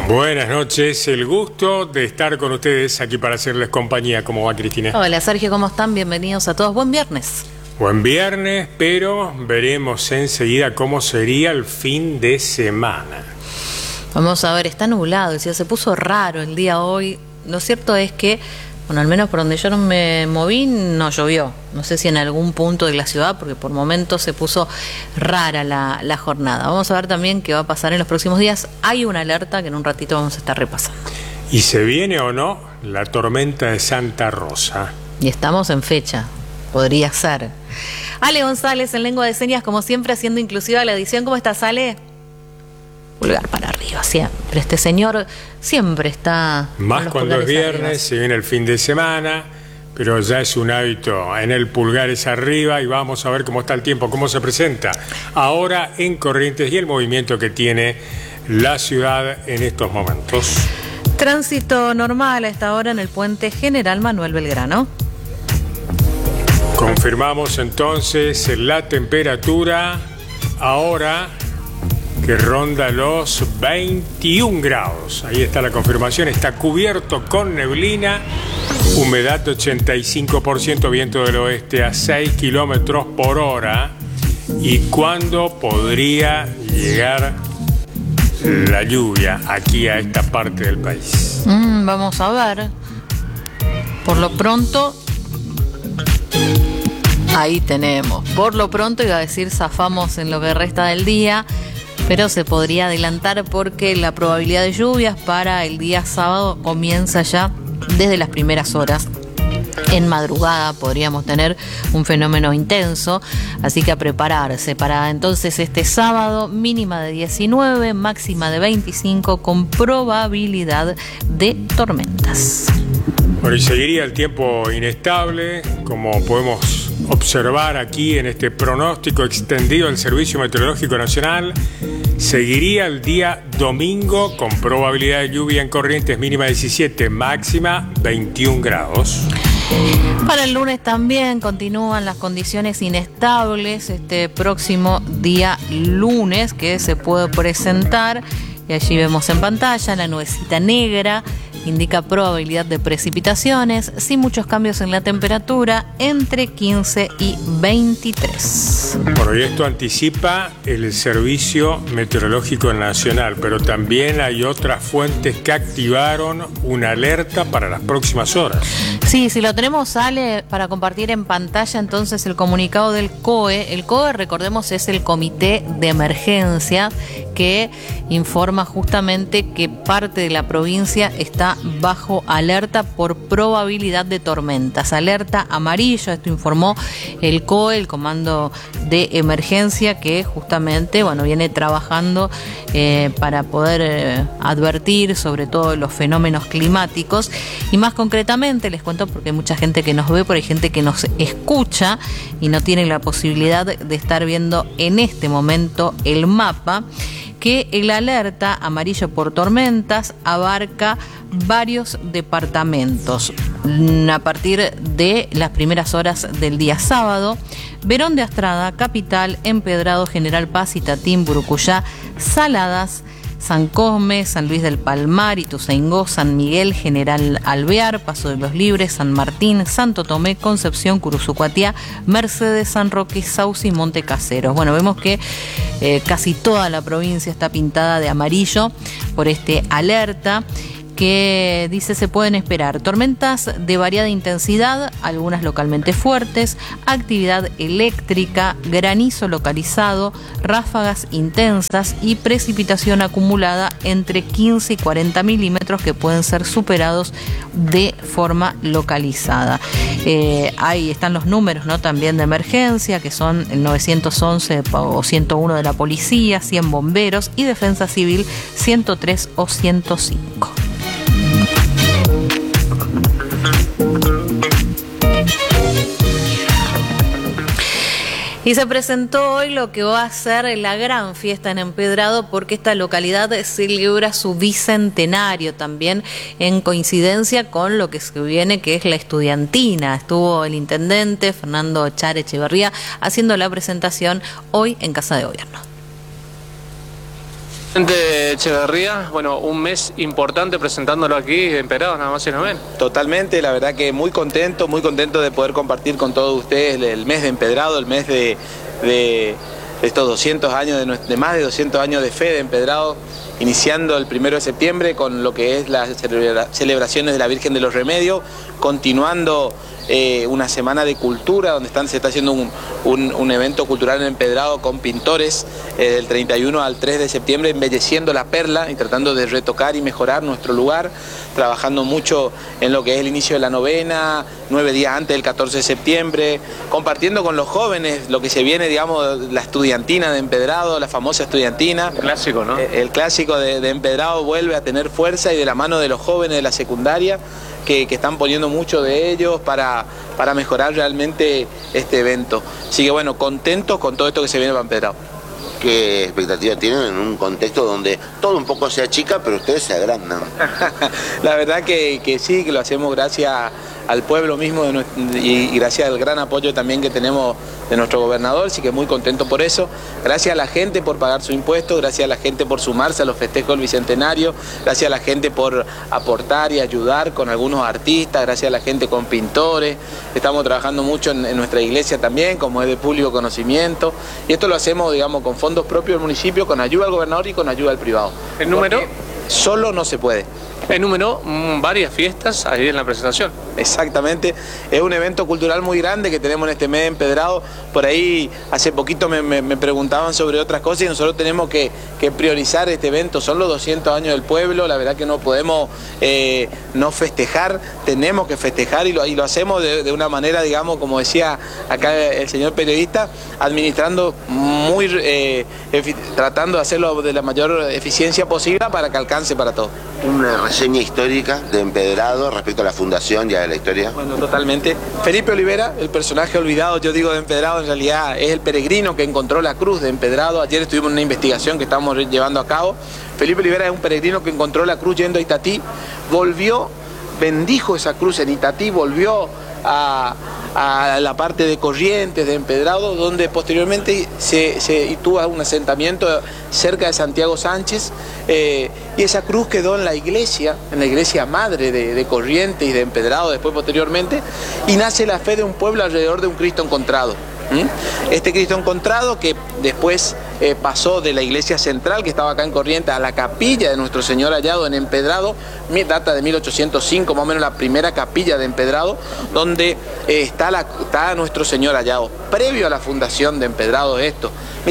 Buenas noches, el gusto de estar con ustedes aquí para hacerles compañía. ¿Cómo va, Cristina? Hola, Sergio, ¿cómo están? Bienvenidos a todos. Buen viernes. Buen viernes, pero veremos enseguida cómo sería el fin de semana. Vamos a ver, está nublado, se puso raro el día hoy. Lo cierto es que, bueno, al menos por donde yo no me moví, no llovió. No sé si en algún punto de la ciudad, porque por momentos se puso rara la jornada. Vamos a ver también qué va a pasar en los próximos días. Hay una alerta que en un ratito vamos a estar repasando. ¿Y se viene o no la tormenta de Santa Rosa? Y estamos en fecha, podría ser. Ale González en Lengua de Señas, como siempre, haciendo inclusiva la edición. ¿Cómo estás, Ale? Pulgar para arriba, siempre. Este señor siempre está... Más cuando es viernes, arriba. se viene el fin de semana, pero ya es un hábito en el pulgares arriba y vamos a ver cómo está el tiempo, cómo se presenta ahora en Corrientes y el movimiento que tiene la ciudad en estos momentos. Tránsito normal a esta hora en el puente General Manuel Belgrano. Confirmamos entonces la temperatura ahora que ronda los 21 grados. Ahí está la confirmación, está cubierto con neblina, humedad 85%, viento del oeste a 6 kilómetros por hora. ¿Y cuándo podría llegar la lluvia aquí a esta parte del país? Vamos a ver. Por lo pronto, ahí tenemos. Por lo pronto, iba a decir, zafamos en lo que resta del día, pero se podría adelantar porque la probabilidad de lluvias para el día sábado comienza ya desde las primeras horas. En madrugada podríamos tener un fenómeno intenso, así que a prepararse para entonces este sábado, mínima de 19, máxima de 25, con probabilidad de tormentas. Bueno, y seguiría el tiempo inestable, como podemos observar aquí en este pronóstico extendido del Servicio Meteorológico Nacional. Seguiría el día domingo con probabilidad de lluvia en Corrientes, mínima 17, máxima 21 grados. Para el lunes también continúan las condiciones inestables este próximo día lunes que se puede presentar. Y allí vemos en pantalla la nubecita negra, indica probabilidad de precipitaciones, sin muchos cambios en la temperatura, entre 15 y 23. Bueno, y esto anticipa el Servicio Meteorológico Nacional, pero también hay otras fuentes que activaron una alerta para las próximas horas. Sí, si lo tenemos, Ale, para compartir en pantalla entonces el comunicado del COE. El COE, recordemos, es el Comité de Emergencia que informa justamente que parte de la provincia está bajo alerta por probabilidad de tormentas. Alerta amarillo, esto informó el COE, el Comando de Emergencia, que justamente viene trabajando para poder advertir sobre todo los fenómenos climáticos. Y más concretamente, les cuento porque hay mucha gente que nos ve, pero hay gente que nos escucha y no tiene la posibilidad de estar viendo en este momento el mapa, que el alerta amarillo por tormentas abarca varios departamentos. A partir de las primeras horas del día sábado, Verón de Astrada, Capital, Empedrado, General Paz, Itatín, Burucuyá, Saladas, San Cosme, San Luis del Palmar, Ituzaingó, San Miguel, General Alvear, Paso de los Libres, San Martín, Santo Tomé, Concepción, Curuzucuatiá, Mercedes, San Roque, Sauce y Monte Caseros. Bueno, vemos que casi toda la provincia está pintada de amarillo por este alerta, que dice se pueden esperar tormentas de variada intensidad, algunas localmente fuertes, actividad eléctrica, granizo localizado, ráfagas intensas y precipitación acumulada entre 15 y 40 milímetros que pueden ser superados de forma localizada. Ahí están los números, ¿no? También de emergencia, que son el 911 o 101 de la policía, 100 bomberos y defensa civil 103 o 105. Y se presentó hoy lo que va a ser la gran fiesta en Empedrado, porque esta localidad celebra su bicentenario también en coincidencia con lo que se viene, que es la estudiantina. Estuvo el intendente Fernando Char Echeverría haciendo la presentación hoy en Casa de Gobierno. De Echeverría, bueno, un mes importante presentándolo aquí en Empedrado, nada más y nada menos. Totalmente, la verdad que muy contento de poder compartir con todos ustedes el mes de Empedrado, el mes de estos 200 años, de más de 200 años de fe de Empedrado, iniciando el 1 de septiembre con lo que es las celebraciones de la Virgen de los Remedios, continuando una semana de cultura donde se está haciendo un evento cultural en Empedrado con pintores del 31 al 3 de septiembre embelleciendo la perla y tratando de retocar y mejorar nuestro lugar, trabajando mucho en lo que es el inicio de la novena, 9 días antes del 14 de septiembre, compartiendo con los jóvenes lo que se viene, digamos, la estudiantina de Empedrado, la famosa estudiantina. El clásico, ¿no? El clásico de Empedrado vuelve a tener fuerza y de la mano de los jóvenes de la secundaria que están poniendo mucho de ellos para mejorar realmente este evento. Así que bueno, contentos con todo esto que se viene para Empedrado. ¿Qué expectativas tienen en un contexto donde todo un poco se achica, pero ustedes se agrandan? La verdad que sí, que lo hacemos gracias al pueblo mismo y gracias al gran apoyo también que tenemos de nuestro gobernador, así que muy contento por eso. Gracias a la gente por pagar su impuesto, gracias a la gente por sumarse a los festejos del Bicentenario, gracias a la gente por aportar y ayudar con algunos artistas, gracias a la gente con pintores. Estamos trabajando mucho en nuestra iglesia también, como es de público conocimiento, y esto lo hacemos, digamos, con fondos propios del municipio, con ayuda del gobernador y con ayuda del privado. ¿El número? Solo no se puede. Enumeró varias fiestas ahí en la presentación. Exactamente, es un evento cultural muy grande que tenemos en este mes de Empedrado. Por ahí hace poquito me preguntaban sobre otras cosas y nosotros tenemos que priorizar este evento. Son los 200 años del pueblo, la verdad que no podemos no festejar, tenemos que festejar y lo hacemos de una manera, digamos, como decía acá el señor periodista, administrando tratando de hacerlo de la mayor eficiencia posible para que alcance para todos. Una reseña histórica de Empedrado respecto a la fundación y a la historia. Bueno, totalmente. Felipe Olivera, el personaje olvidado, yo digo, de Empedrado, en realidad es el peregrino que encontró la cruz de Empedrado. Ayer estuvimos en una investigación que estamos llevando a cabo. Felipe Olivera es un peregrino que encontró la cruz yendo a Itatí, volvió, bendijo esa cruz en Itatí, volvió a la parte de Corrientes, de Empedrado, donde posteriormente tuvo un asentamiento cerca de Santiago Sánchez, y esa cruz quedó en la iglesia madre de Corrientes y de Empedrado después posteriormente, y nace la fe de un pueblo alrededor de un Cristo encontrado. Este Cristo encontrado que después pasó de la iglesia central que estaba acá en Corrientes a la capilla de Nuestro Señor hallado en Empedrado, data de 1805, más o menos la primera capilla de Empedrado, donde está Nuestro Señor hallado. Previo a la fundación de Empedrado esto,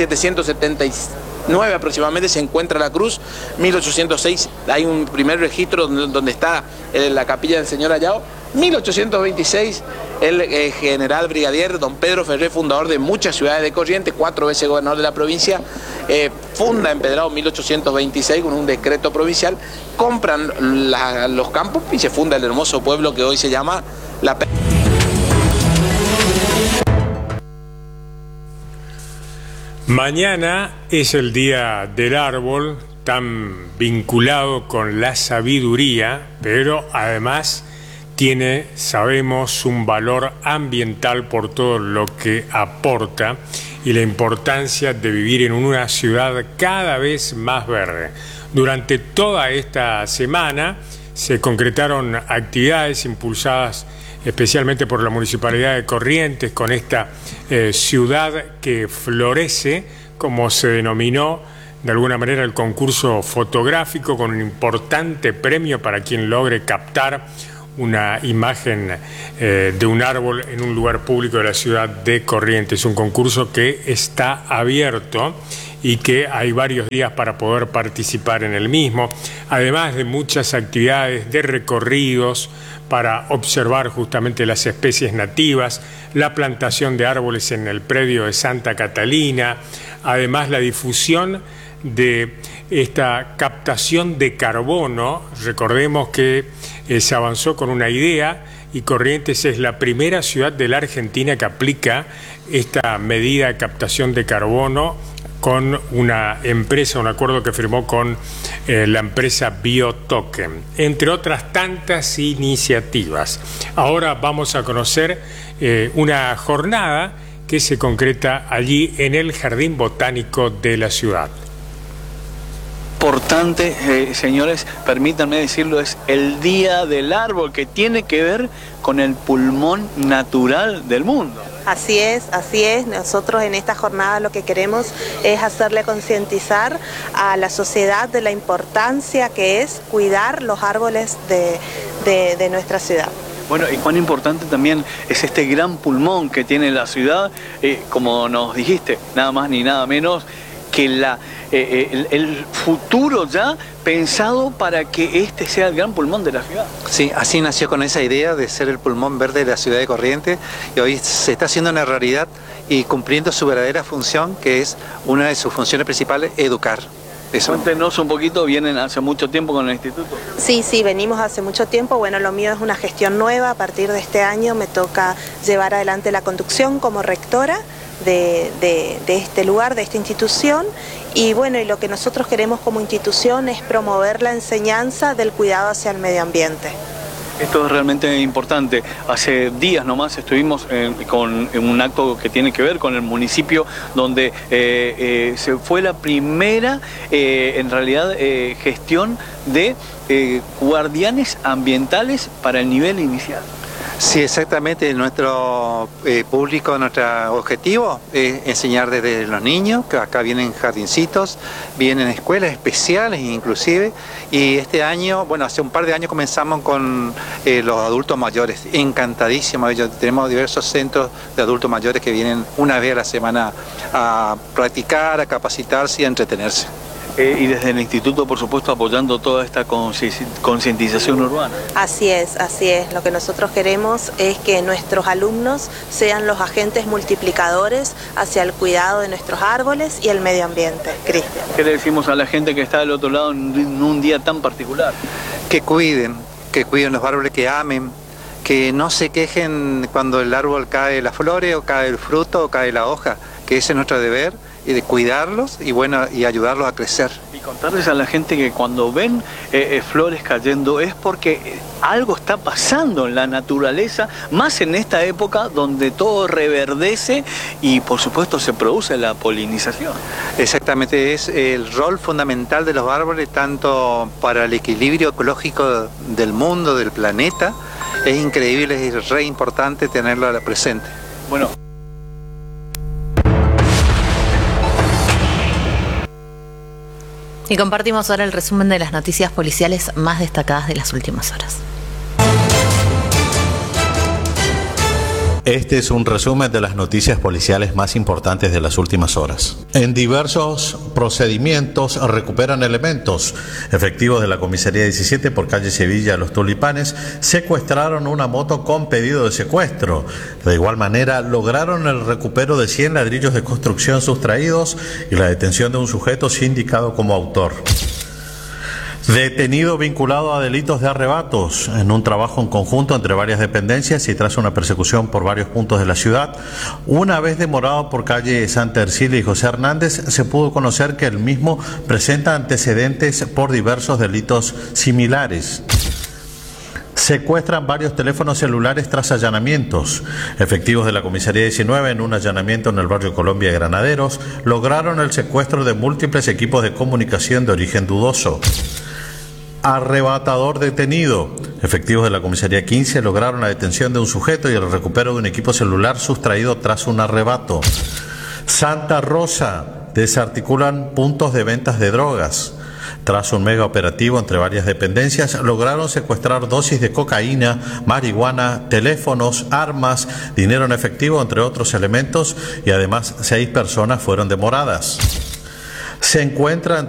1779 aproximadamente se encuentra la cruz, 1806 hay un primer registro donde está la capilla del Señor hallado, 1826 el general brigadier don Pedro Ferrer, fundador de muchas ciudades de Corrientes, 4 veces gobernador de la provincia, funda Empedrado en 1826 con un decreto provincial, compran los campos y se funda el hermoso pueblo que hoy se llama La Perla. Mañana es el día del árbol, tan vinculado con la sabiduría, pero además tiene, sabemos, un valor ambiental por todo lo que aporta y la importancia de vivir en una ciudad cada vez más verde. Durante toda esta semana se concretaron actividades impulsadas especialmente por la Municipalidad de Corrientes, con esta ciudad que florece, como se denominó de alguna manera el concurso fotográfico, con un importante premio para quien logre captar una imagen de un árbol en un lugar público de la ciudad de Corrientes. Un concurso que está abierto y que hay varios días para poder participar en el mismo, además de muchas actividades de recorridos para observar justamente las especies nativas, la plantación de árboles en el predio de Santa Catalina, además la difusión de esta captación de carbono. Recordemos que se avanzó con una idea y Corrientes es la primera ciudad de la Argentina que aplica esta medida de captación de carbono con una empresa, un acuerdo que firmó con la empresa Biotoken, entre otras tantas iniciativas. Ahora vamos a conocer una jornada que se concreta allí en el Jardín Botánico de la ciudad. importante, señores, permítanme decirlo, es el Día del Árbol, que tiene que ver con el pulmón natural del mundo. Así es. Nosotros en esta jornada lo que queremos es hacerle concientizar a la sociedad de la importancia que es cuidar los árboles de nuestra ciudad. Bueno, y cuán importante también es este gran pulmón que tiene la ciudad, como nos dijiste, nada más ni nada menos que el futuro ya pensado para que este sea el gran pulmón de la ciudad. Sí, así nació con esa idea de ser el pulmón verde de la ciudad de Corrientes, y hoy se está haciendo una realidad y cumpliendo su verdadera función, que es una de sus funciones principales, educar. Eso. Cuéntenos un poquito, ¿vienen hace mucho tiempo con el instituto? Sí, venimos hace mucho tiempo. Bueno, lo mío es una gestión nueva. A partir de este año me toca llevar adelante la conducción como rectora de este lugar, de esta institución. Y bueno, y lo que nosotros queremos como institución es promover la enseñanza del cuidado hacia el medio ambiente. Esto es realmente importante. Hace días nomás estuvimos con un acto que tiene que ver con el municipio, donde se fue la primera, en realidad, gestión de guardianes ambientales para el nivel inicial. Sí, exactamente. Nuestro público, nuestro objetivo es enseñar desde los niños, que acá vienen jardincitos, vienen escuelas especiales inclusive, y este año, bueno, hace un par de años comenzamos con los adultos mayores. Encantadísimos, tenemos diversos centros de adultos mayores que vienen una vez a la semana a practicar, a capacitarse y a entretenerse. Y desde el instituto, por supuesto, apoyando toda esta concientización urbana. Así es. Lo que nosotros queremos es que nuestros alumnos sean los agentes multiplicadores hacia el cuidado de nuestros árboles y el medio ambiente. Cristian. ¿Qué le decimos a la gente que está del otro lado en un día tan particular? Que cuiden los árboles, que amen, que no se quejen cuando el árbol cae las flores, o cae el fruto, o cae la hoja, que ese es nuestro deber, y de cuidarlos y ayudarlos a crecer. Y contarles a la gente que cuando ven flores cayendo es porque algo está pasando en la naturaleza, más en esta época donde todo reverdece y por supuesto se produce la polinización. Exactamente, es el rol fundamental de los árboles, tanto para el equilibrio ecológico del mundo, del planeta. Es increíble, es re importante tenerlo presente. Bueno. Y compartimos ahora el resumen de las noticias policiales más destacadas de las últimas horas. Este es un resumen de las noticias policiales más importantes de las últimas horas. En diversos procedimientos recuperan elementos. Efectivos de la Comisaría 17 por calle Sevilla Los Tulipanes secuestraron una moto con pedido de secuestro. De igual manera, lograron el recupero de 100 ladrillos de construcción sustraídos y la detención de un sujeto sindicado como autor. Detenido vinculado a delitos de arrebatos en un trabajo en conjunto entre varias dependencias y tras una persecución por varios puntos de la ciudad, una vez demorado por calle Santa Ercilia y José Hernández, se pudo conocer que el mismo presenta antecedentes por diversos delitos similares. Secuestran varios teléfonos celulares tras allanamientos. Efectivos de la Comisaría 19 en un allanamiento en el barrio Colombia de Granaderos lograron el secuestro de múltiples equipos de comunicación de origen dudoso. Arrebatador detenido. Efectivos de la Comisaría 15 lograron la detención de un sujeto y el recupero de un equipo celular sustraído tras un arrebato. Santa Rosa. Desarticulan puntos de ventas de drogas. Tras un mega operativo entre varias dependencias, lograron secuestrar dosis de cocaína, marihuana, teléfonos, armas, dinero en efectivo, entre otros elementos, y además 6 personas fueron demoradas. Se encuentran